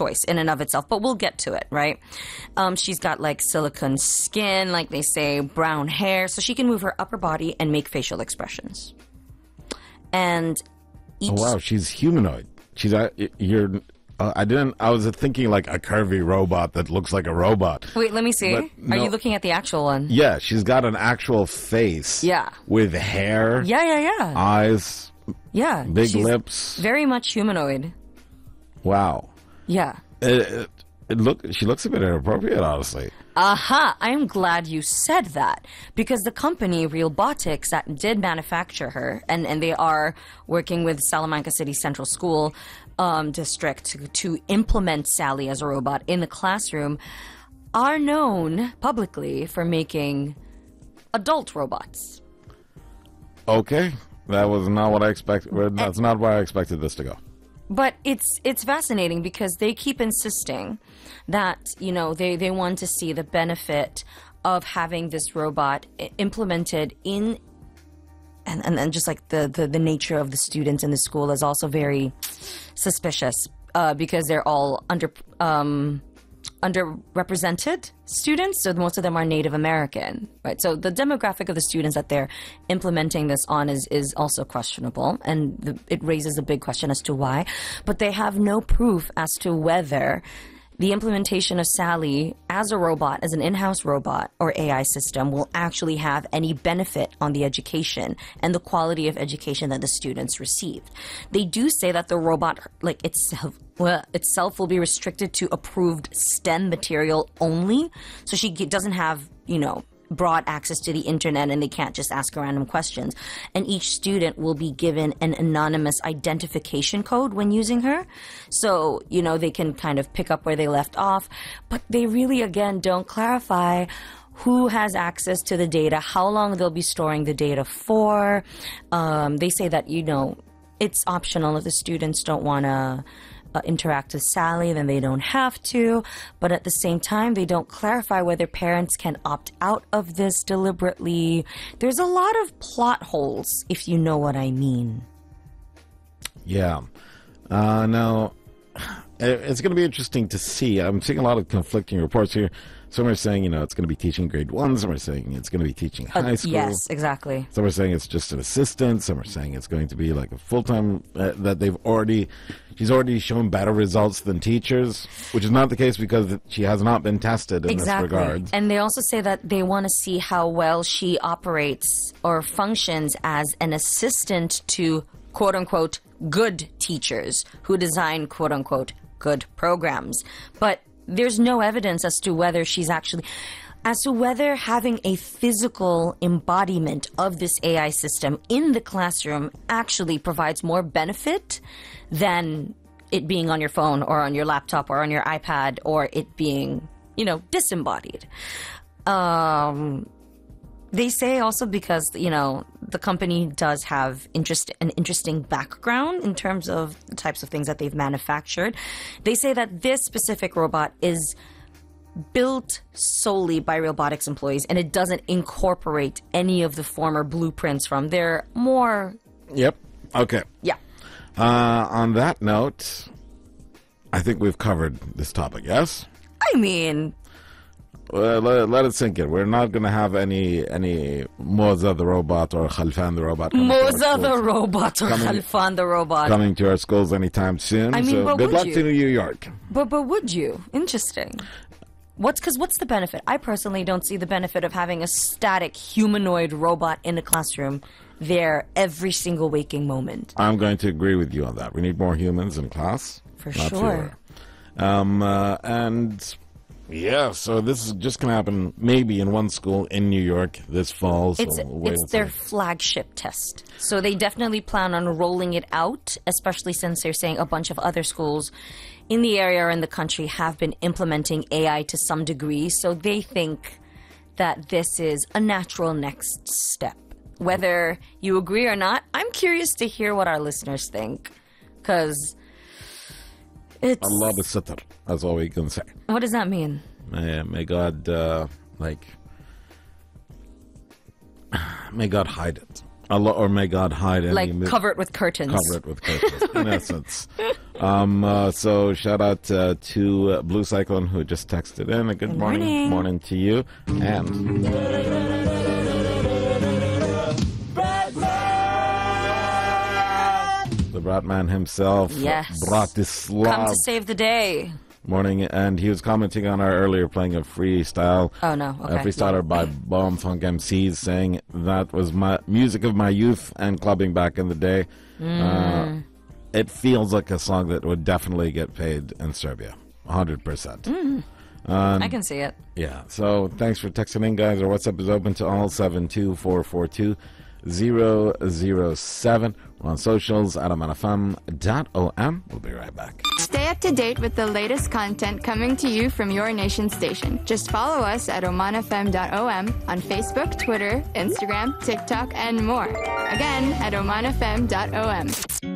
choice in and of itself, but we'll get to it, right? She's got like silicone skin, like they say, brown hair, so she can move her upper body and make facial expressions. And oh, wow, she's humanoid. She's I was thinking like a curvy robot that looks like a robot. Wait, let me see. No. Are you looking at the actual one? Yeah, she's got an actual face. Yeah. With hair. Yeah. Eyes. Yeah. Big lips. Very much humanoid. Wow. Yeah. She looks a bit inappropriate, honestly. Aha! I am glad you said that, because the company Realbotics that did manufacture her, and they are working with Salamanca City Central School District to implement Sally as a robot in the classroom, are known publicly for making adult robots. Okay, that was not what I expected. That's not where I expected this to go. But it's fascinating because they keep insisting that, you know, they want to see the benefit of having this robot implemented in, and just like the nature of the students in the school is also very suspicious because they're all underrepresented students, so most of them are Native American, right? So the demographic of the students that they're implementing this on is also questionable, and it raises a big question as to why. But they have no proof as to whether the implementation of Sally as a robot, as an in-house robot or AI system, will actually have any benefit on the education and the quality of education that the students received. They do say that the robot, like itself will be restricted to approved STEM material only, so she doesn't have, you know, broad access to the internet, and they can't just ask her random questions. And each student will be given an anonymous identification code when using her. So, you know, they can kind of pick up where they left off. But they really, again, don't clarify who has access to the data, how long they'll be storing the data for. They say that, you know, it's optional if the students don't want to interact with Sally, then they don't have to. But at the same time, they don't clarify whether parents can opt out of this deliberately. There's a lot of plot holes, if you know what I mean. Yeah. Now, it's going to be interesting to see. I'm seeing a lot of conflicting reports here. Some are saying, you know, it's going to be teaching grade 1. Some are saying it's going to be teaching high school. Yes, exactly. Some are saying it's just an assistant. Some are saying it's going to be like a full-time, that she's already shown better results than teachers, which is not the case because she has not been tested in this regard. And they also say that they want to see how well she operates or functions as an assistant to, quote-unquote, good teachers who design, quote-unquote, good programs. But there's no evidence as to whether whether having a physical embodiment of this AI system in the classroom actually provides more benefit than it being on your phone or on your laptop or on your iPad, or it being, you know, disembodied. They say also because, you know, the company does have an interesting background in terms of the types of things that they've manufactured. They say that this specific robot is built solely by Realbotics employees, and it doesn't incorporate any of the former blueprints from their more... Yep. Okay. Yeah. On that note, I think we've covered this topic, yes? I mean... let it sink in. We're not going to have any Moza the robot or Khalfan the robot. Moza the robot or Khalfan the robot coming to our schools anytime soon. I mean, so but good luck you? to New York. But would you? Interesting. What's the benefit? I personally don't see the benefit of having a static humanoid robot in a classroom there every single waking moment. I'm going to agree with you on that. We need more humans in class. For not sure. Fewer. And yeah, so this is just going to happen maybe in one school in New York this fall. So it's their flagship test. So they definitely plan on rolling it out, especially since they're saying a bunch of other schools in the area or in the country have been implementing AI to some degree. So they think that this is a natural next step. Whether you agree or not, I'm curious to hear what our listeners think. Because it's... Allah bi-satr. That's all we can say. What does that mean? May God, may God hide it. Allah, or may God hide any... Like cover it with curtains. Cover it with curtains, in essence. So shout out to Blue Cyclone who just texted in. A good morning. Morning to you. And the Bratman himself, Bratislav, come to save the day. Morning, and he was commenting on our earlier playing of Freestyle. Oh no, okay. A freestyler by Bomb Funk MCs, saying that was my music of my youth and clubbing back in the day. It feels like a song that would definitely get paid in Serbia, 100%. I can see it. Yeah, so thanks for texting in, guys. Our WhatsApp is open to all, 72442-007. We're on socials at omanfm.om. We'll be right back. Stay up to date with the latest content coming to you from your nation station. Just follow us at omanfm.om on Facebook, Twitter, Instagram, TikTok, and more. Again, at omanfm.om.